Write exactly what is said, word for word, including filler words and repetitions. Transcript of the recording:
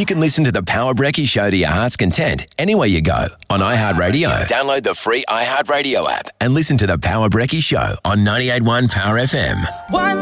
You can listen to the Power Brekkie Show to your heart's content anywhere you go on iHeartRadio. Download the free iHeartRadio app and listen to the Power Brekkie Show on ninety-eight point one Power F M. One